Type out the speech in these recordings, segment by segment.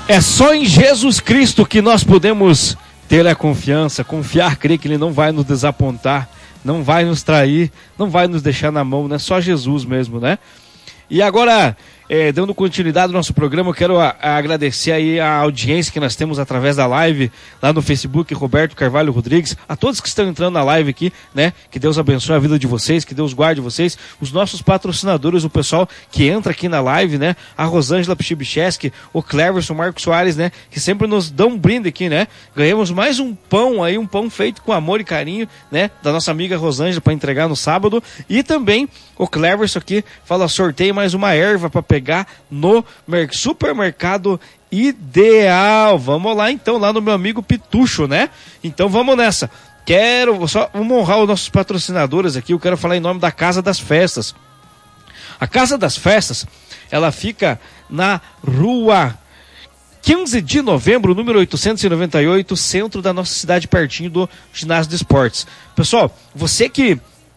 É só em Jesus Cristo que nós podemos ter a confiança, confiar, crer que Ele não vai nos desapontar, não vai nos trair, não vai nos deixar na mão, né? Só Jesus mesmo, né? E agora, dando continuidade ao nosso programa, eu quero agradecer aí a audiência que nós temos através da live, lá no Facebook, Roberto Carvalho Rodrigues, a todos que estão entrando na live aqui, né? Que Deus abençoe a vida de vocês, que Deus guarde vocês, os nossos patrocinadores, o pessoal que entra aqui na live, né? A Rosângela Pchibicheski, o Cleverson, o Marcos Soares, né? Que sempre nos dão um brinde aqui, né? Ganhamos mais um pão aí, um pão feito com amor e carinho, né? Da nossa amiga Rosângela para entregar no sábado. E também o Cleverson aqui fala, sorteio mais uma erva para pegar no supermercado Ideal. Vamos lá então, lá no meu amigo Pitucho, né? Então vamos nessa. Vamos honrar os nossos patrocinadores aqui. Eu quero falar em nome da Casa das Festas. A Casa das Festas, ela fica na rua 15 de novembro, número 898, centro da nossa cidade, pertinho do ginásio de esportes. Pessoal, você que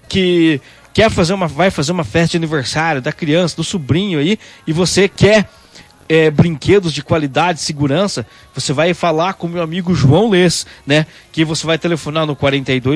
vai fazer uma festa de aniversário da criança, do sobrinho aí, e você quer brinquedos de qualidade, segurança, você vai falar com o meu amigo João Lês, né? Que você vai telefonar no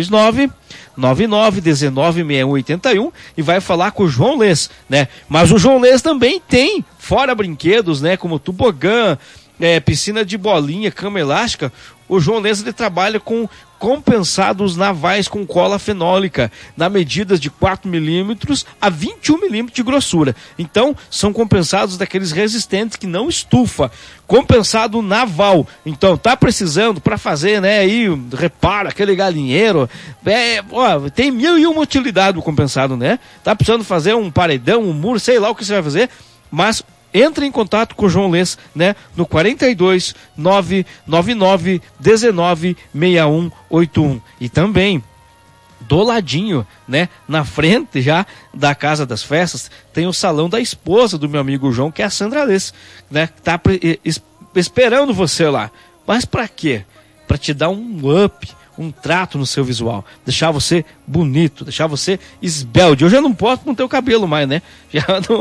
429-9919-6181 e vai falar com o João Lês, né? Mas o João Lês também tem, fora brinquedos, né? Como tobogã, piscina de bolinha, cama elástica. O João Lês, ele trabalha com compensados navais com cola fenólica, na medida de 4 milímetros a 21 milímetros de grossura. Então, são compensados daqueles resistentes que não estufa. Compensado naval. Então, tá precisando para fazer, né, aí, repara, aquele galinheiro, tem 1001 utilidade o compensado, né? Tá precisando fazer um paredão, um muro, sei lá o que você vai fazer, mas entre em contato com o João Lês, né, no 42 999 19 6181. E também, do ladinho, né, na frente já da Casa das Festas, tem o salão da esposa do meu amigo João, que é a Sandra Lês, né, que tá esperando você lá. Mas para quê? Para te dar um up, um trato no seu visual, deixar você bonito, deixar você esbelto. Eu já não posso não ter o cabelo mais, né? Já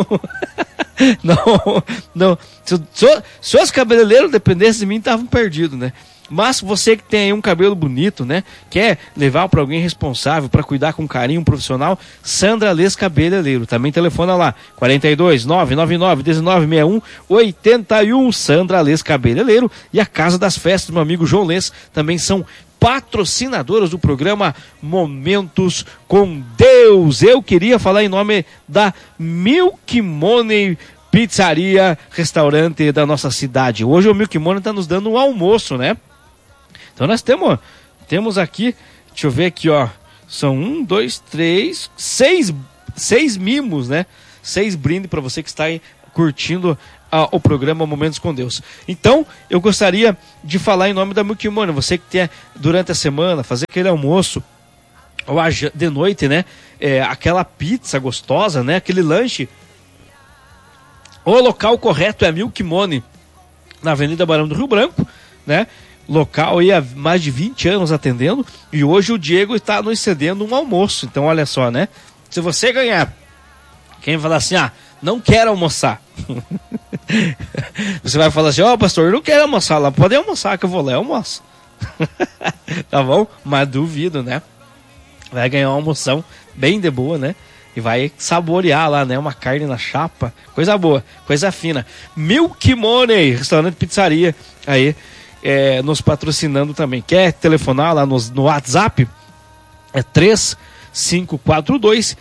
não. Se os cabeleireiros dependessem de mim, estavam perdidos, né? Mas você que tem aí um cabelo bonito, né? Quer levar para alguém responsável, para cuidar com carinho, um profissional, Sandra Lês Cabeleireiro. Também telefona lá, 42 999 19 61 81, Sandra Lês Cabeleireiro. E a Casa das Festas do meu amigo João Lês também são patrocinadoras do programa Momentos com Deus. Eu queria falar em nome da Milk Money Pizzaria, restaurante da nossa cidade. Hoje o Milk Money está nos dando um almoço, né? Então nós temos aqui, deixa eu ver aqui, ó, são 6 mimos, né? 6 brindes para você que está aí curtindo o programa Momentos com Deus. Então, eu gostaria de falar em nome da Milk Money. Você que quer, durante a semana, fazer aquele almoço, ou de noite, né? Aquela pizza gostosa, né? Aquele lanche. O local correto é a Milk Money, na Avenida Barão do Rio Branco, né? Local aí há mais de 20 anos atendendo. E hoje o Diego está nos cedendo um almoço. Então, olha só, né? Se você ganhar, quem falar assim, não quero almoçar. Você vai falar assim, pastor, eu não quero almoçar lá. Pode almoçar que eu vou lá, eu almoço. Tá bom? Mas duvido, né? Vai ganhar uma almoção bem de boa, né? E vai saborear lá, né? Uma carne na chapa. Coisa boa, coisa fina. Milk Money, restaurante pizzaria aí, nos patrocinando também. Quer telefonar lá no WhatsApp? É 3542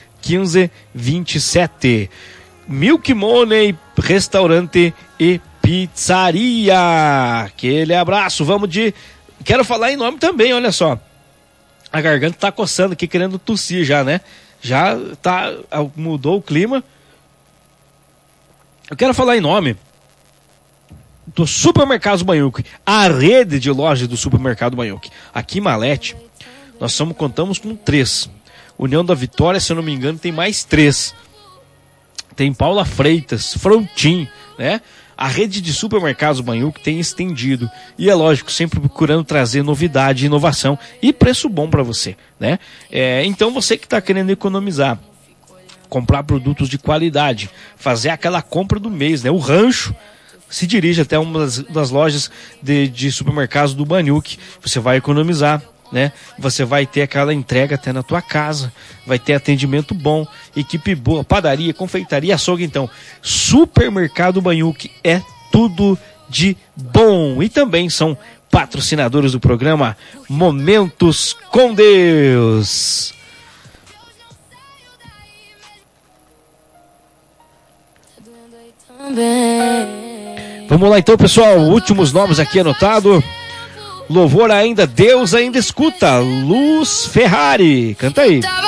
1527. Milk Money, restaurante e pizzaria. Aquele abraço. Quero falar em nome também, olha só. A garganta tá coçando aqui, querendo tossir já, né? Já mudou o clima. Eu quero falar em nome do Supermercado Manhuque, a rede de lojas do Supermercado Manhuque. Aqui em Malete, nós contamos com 3. União da Vitória, se eu não me engano, tem mais 3. Tem Paula Freitas, Frontin, né? A rede de supermercados Manhuque tem estendido. E é lógico, sempre procurando trazer novidade, inovação e preço bom para você, né? Então você que está querendo economizar, comprar produtos de qualidade, fazer aquela compra do mês, né? O rancho, se dirija até uma das lojas de supermercados do Baniuk. Você vai economizar, né? Você vai ter aquela entrega até na tua casa, vai ter atendimento bom, equipe boa, padaria, confeitaria, açougue. Então, Supermercado Baniuk é tudo de bom. E também são patrocinadores do programa Momentos com Deus. Vamos lá então, pessoal, últimos nomes aqui anotados. Louvor ainda, Deus ainda escuta, Luz Ferrari, canta aí.